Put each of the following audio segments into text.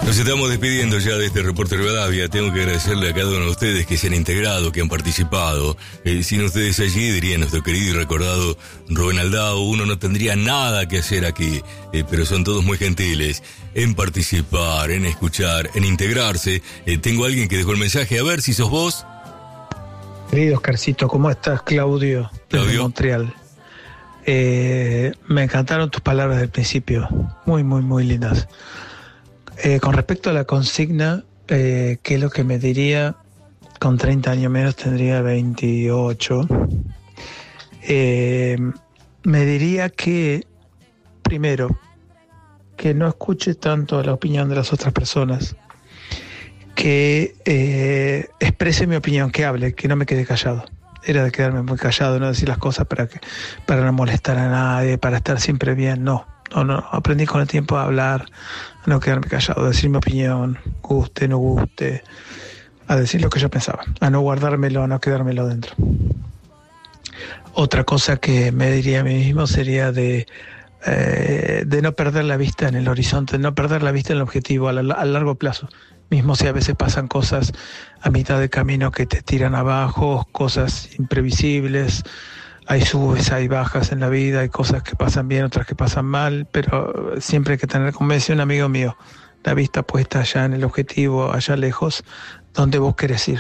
Nos estamos despidiendo ya de este Reporte Rivadavia. Tengo que agradecerle a cada uno de ustedes que se han integrado, que han participado. Sin ustedes allí, diría nuestro querido y recordado Rubén Aldao, uno no tendría nada que hacer aquí. Pero son todos muy gentiles en participar, en escuchar, en integrarse. Tengo a alguien que dejó el mensaje. A ver si sos vos. Querido Oscarcito, ¿cómo estás? Claudio, desde Montreal. Me encantaron tus palabras del principio. Muy, muy, muy lindas. Con respecto a la consigna, ¿qué es lo que me diría? Con 30 años menos tendría 28. Me diría que, primero, que no escuche tanto la opinión de las otras personas, que exprese mi opinión, que hable, que no me quede callado. Era de quedarme muy callado, no decir las cosas para no molestar a nadie, para estar siempre bien, no. Aprendí con el tiempo a hablar, a no quedarme callado, a decir mi opinión, guste, no guste, a decir lo que yo pensaba, a no guardármelo, a no quedármelo dentro. Otra cosa que me diría a mí mismo sería de no perder la vista en el horizonte, no perder la vista en el objetivo a largo plazo. Mismo si a veces pasan cosas a mitad de camino que te tiran abajo, cosas imprevisibles. Hay subes, hay bajas en la vida, hay cosas que pasan bien, otras que pasan mal, pero siempre hay que tener, como decía un amigo mío, la vista puesta allá en el objetivo, allá lejos, donde vos querés ir.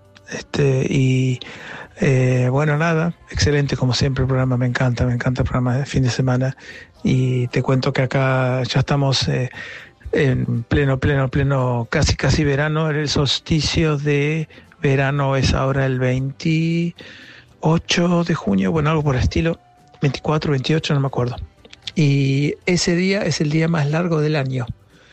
Bueno, nada, excelente como siempre el programa, me encanta el programa de fin de semana, y te cuento que acá ya estamos en pleno, casi verano. El solsticio de verano es ahora el 28 de junio, bueno, algo por el estilo, 24, 28, no me acuerdo. Y ese día es el día más largo del año.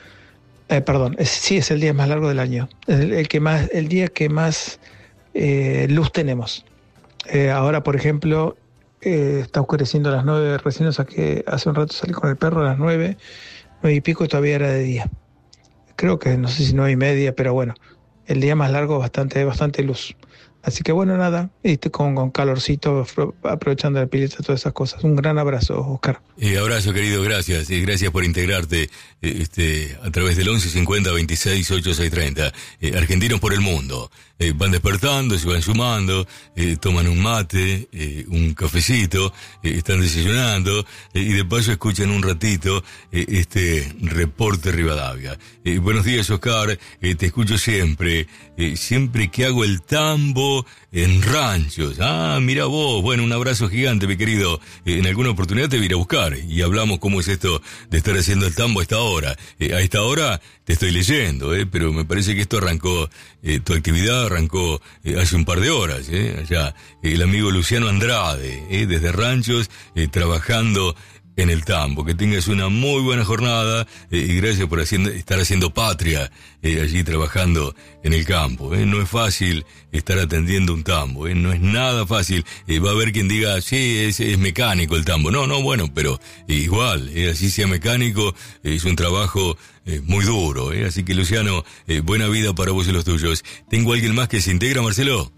Es el día más largo del año. El día que más luz tenemos. Ahora, por ejemplo, está oscureciendo a las 9, recién hace un rato salí con el perro a las 9 y pico, y todavía era de día. Creo que, no sé si 9:30, pero bueno, el día más largo, bastante luz. Así que bueno, nada, con calorcito, aprovechando la pileta, todas esas cosas. Un gran abrazo, Oscar. Abrazo, querido, gracias. Gracias por integrarte a través del 1150 26 8630. Argentinos por el mundo. Van despertando, se van sumando, toman un mate, un cafecito, están desayunando, y de paso escuchan un ratito este Reporte Rivadavia. Buenos días, Oscar. Te escucho siempre que hago el tambo en ranchos. Mira vos. Bueno, un abrazo gigante, mi querido. En alguna oportunidad te voy a ir a buscar y hablamos cómo es esto de estar haciendo el tambo a esta hora. A esta hora te estoy leyendo, pero me parece que esto arrancó, tu actividad arrancó hace un par de horas. Allá el amigo Luciano Andrade, desde Ranchos, trabajando en el tambo. Que tengas una muy buena jornada, y gracias por estar haciendo patria allí trabajando en el campo. No es fácil estar atendiendo un tambo, no es nada fácil. Va a haber quien diga, sí, es mecánico el tambo. No, bueno, pero igual, así sea mecánico, es un trabajo muy duro. Así que, Luciano, buena vida para vos y los tuyos. ¿Tengo alguien más que se integra, Marcelo?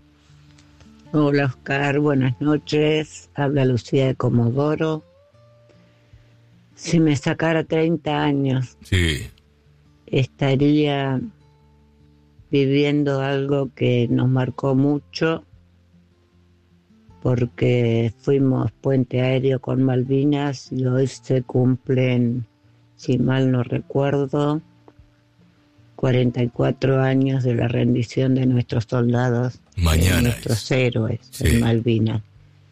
Hola, Oscar, buenas noches. Habla Lucía de Comodoro. Si me sacara 30 años, sí, estaría viviendo algo que nos marcó mucho, porque fuimos puente aéreo con Malvinas y hoy se cumplen, si mal no recuerdo, 44 años de la rendición de nuestros soldados, mañana, de nuestros héroes, sí, en Malvinas.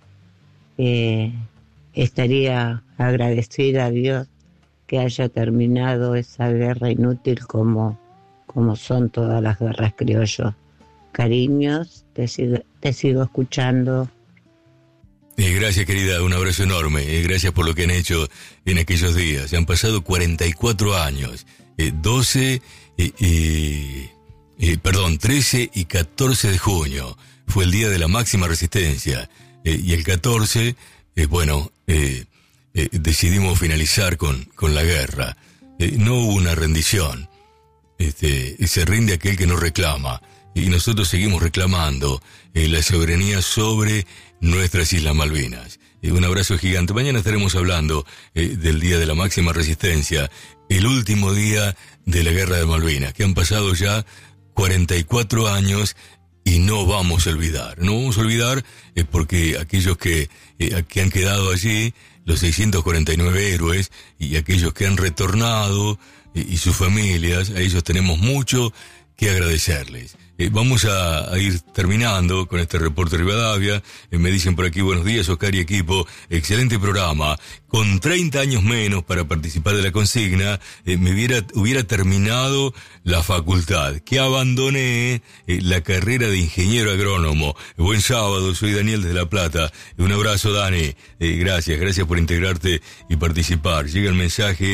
Estaría agradecida a Dios que haya terminado esa guerra inútil como son todas las guerras, criollos. Cariños, te sigo escuchando. Gracias, querida, un abrazo enorme. Gracias por lo que han hecho en aquellos días. Se han pasado 44 años. 13 y 14 de junio fue el día de la máxima resistencia. Y el 14, decidimos finalizar con la guerra. No hubo una rendición. Se rinde aquel que no reclama. Y nosotros seguimos reclamando la soberanía sobre nuestras Islas Malvinas. Un abrazo gigante. Mañana estaremos hablando del Día de la Máxima Resistencia, el último día de la Guerra de Malvinas, que han pasado ya 44 años y no vamos a olvidar. No vamos a olvidar porque aquellos que han quedado allí, los 649 héroes, y aquellos que han retornado y sus familias, a ellos tenemos mucho que agradecerles. Vamos a ir terminando con este reporte Rivadavia. Me dicen por aquí, buenos días, Oscar y equipo. Excelente programa. Con 30 años menos para participar de la consigna, me hubiera terminado la facultad, que abandoné la carrera de ingeniero agrónomo. Buen sábado, soy Daniel desde La Plata. Un abrazo, Dani. Gracias por integrarte y participar. Llega el mensaje